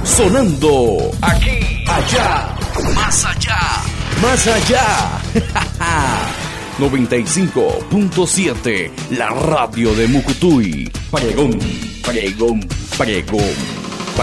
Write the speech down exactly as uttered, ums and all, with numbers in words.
Sonando aquí, allá, más allá, más allá. noventa y cinco punto siete, la radio de Mucutuy. Pregón, pregón, pregón.